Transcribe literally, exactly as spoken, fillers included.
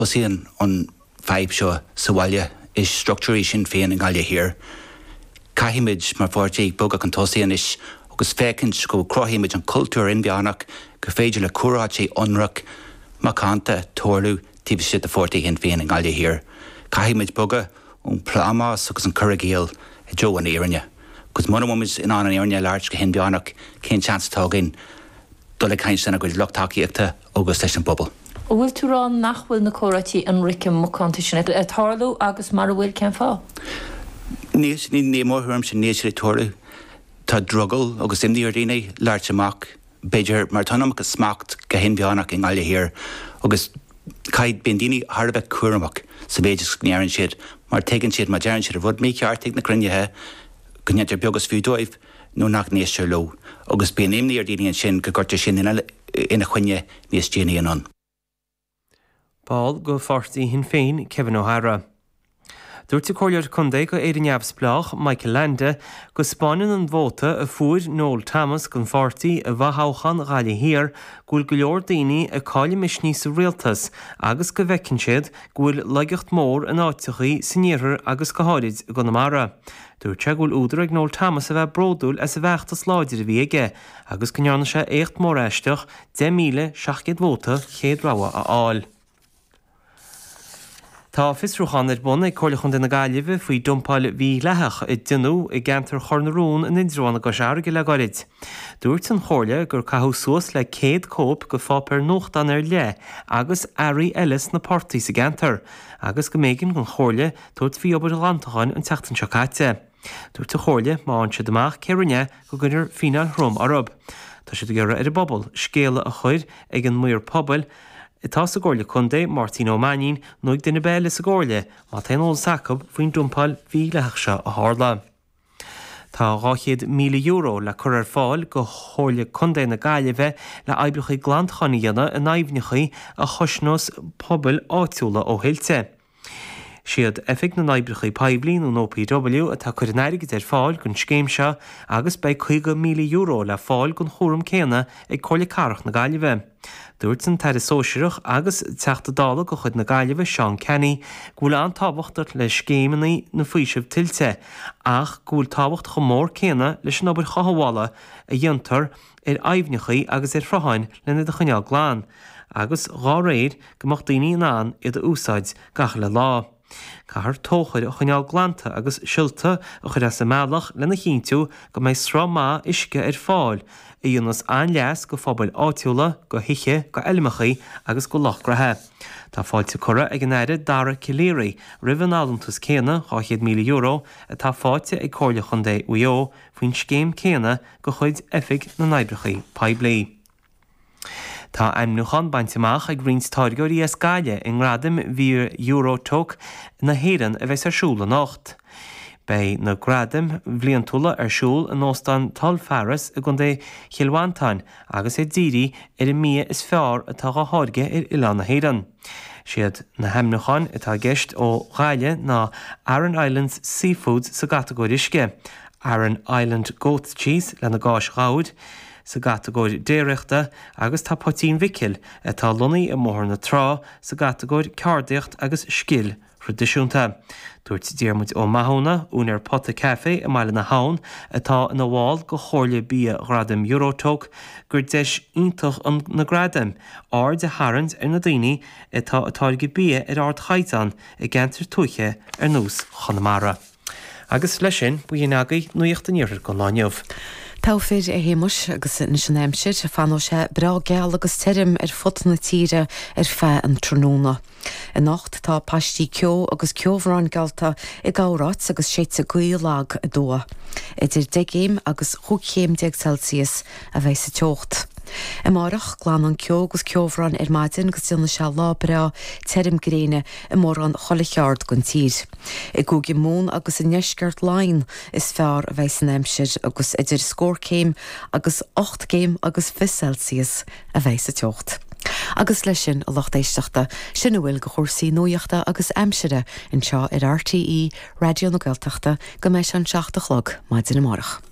Was in on five show Somalia is structuration féin in Galia here. Kahimage mar forty boga contosian is agus fekins go crohimage an culture in Bianach go féidir le curachi onrak makanta torlu tibshit the forty in féin in Galia here. Kahimage boga un plama agus an curagil jo an Irania. Cos monomums in an Irania large hin Bianach ken chance togin dole kain sana go lochtaki ekta agus session bubble. Bhfuil tú rán nachhfuil na córatí an ricim mo condition a tarlú agus mar bhfuil cean fá? Níos ní ní mórthúm sin níos ré torú tá druggal agus imdí ar daine leart amach beidir mar tanam agus smacht go hin beannach in Galia here agus caid ben daine harbeh cuaramach sa beidir sgnéaran siad mar tegann siad mar dearan siad a bhd mé ceartig na crunnethe go neidir beagas fiú dóibh nó nach níos seir lo agus ben imní ar daine an sin go gorta sin ina chuine níos déine an. Paul go forty hin féin Kevin O'Hara. Dúirt a cóir chundé go éidir neamhsplach Michael Lande go Spáineann an bhóta a fuair Noel Thomas gon forty a bhathóchan Galia hir gúil go leor daoine a cáile misní sa rialtas agus go bhecinn siad gúil leigecht mór an áitichaí saníothar agus go háirid go na mara. Dúirt se gúil údar ag Noel Thomas a bheith bródúil as a bheachtas láidir a bhí aige agus go nearna se écht mór eisteach de míle seachcéad bhóta chéad rogha a áil. Tá fisrúchan ar bun ag cóirlachan den na Gaillimh faoi dumpáil bhí letheach i duine i gceantar chornarún in Indrána go seair go le gairid. Dúirt an chóirle gur cathú suas le céad cóp go fápar nóchtan ar le agus airí Ellis na Portaí sa gceantar, agus go méigeann gon chóirle tuairt bhí obair landtacháin an teachtain seo caite. Dúirt a chóirle má an siad amach céirinne go gunnar fíneal throm arab. Tá siad gur ar a bobbal scéala a chuir ag an muir pobal Itá sa gcóirle chundé Martin O'Mannin nuaig duine béile sa gcóirle má taon ón sacab faoin dumpáil bhí letheach se a tharla. Tá ghachéad míle euro le chur ar fáil go chóirle chundé na Gaillimh le aibrechaí glandchaí dhéanana in aibhnechaí a chosnós pobal áitiúla ó héilte. Siad effig na naibrechaí Paiblín ó O P W atá chuir neirigid ar fáil gon scéim seo agus bei chuige míle euro le fáil gon chóram céanna ag chóirle carach na Gaillimh. Dúirt an taire sóisiireach agus teachta dála go chud na Gaillimh Sean Kenny gúil an tábhachtart le scéimanaí na faoisibh tiltte ach gúil tábhacht go mór céanna leis an obair chathmhála a diontar ar aibhnechaí agus ar frothán lena de chuneal gláán, agus dhá réir go mbeadh daoine in ann iad a úsáid gacha le lá. Cahar tóchaid a chuneal glánta agus siúlta a chur as sa mealach lena chinntiú go méid srá má isce ar fáil i dionas an leas go fábail áitiúla go hiiche go eilimechaí agus go lochgrathe. Tá fáilte cura ag an éire dara ciléirí rivan allantas céanna cháchéad míle euro a tá fáilte ag cóirle chundé uo faoin scéim céanna go chuid effig na naibrechaí Paiblí. Tá aimnúchan bainteach ag Greens táirgóirí as Gaile in radim bhí Eurotalk na héan a bheits arsúla nacht. Bei na gradim bblion tula arsúl an nóstan tal fearras a gundé Chilhhaintáin agus é ddírí ar i mí is fearr atá go háirge ar Oileán na héan. Siad na heimnúchan atá gceist ó Gaile ná Aran Islands Seafood sa gatagóirisce, Aran Island Goat Cheese le na gáis ráid, sa gatagóir déireachta agus tá potín vicil atá lunaí a mór na trá sa gatagóir ceardaocht agus scill tradiisiúnta. Dúirt Diarmuid ó Mahona únar Potta Cafe a meile na hán atá na bháil go chóirle bí gradim Eurotalk gur deis ionintach an na gradim ár de harant ar na daoine atá atáirge bí ar ard chaitán i gceantar tuiche ar nús Chonamara. Agus leis sin bu dhéanagaí nuochtaníochtar go láinneamh. Táfir a héimeis agus na sin éimsir a fanó sé bra geall agus terim ar fut na tíre ar fe an tróna. I nacht tá pastí ceo agus ceomhrán galta i gárát agus séite gaolag a dó. Idir degéim agus chuchéim deag Celsius a bheith sa teocht. I marach glán an ceo agus ceomhrán ar maidin agus duna se lábra terim gréine i mór an chola cheart gon tír. I gúgi mún agus i neisceart láin is fearr a bheith san éimsir agus idir scór agus ocht géim agus fi Celsius a bheith sa teocht. Agus lei sin a lochtéisteachta sin bhfuil go chóirsaí nuaachta agus aimsire in seo ar R T E, Radio na Gaeltachta, go méid an seachtachlog maidin na marach.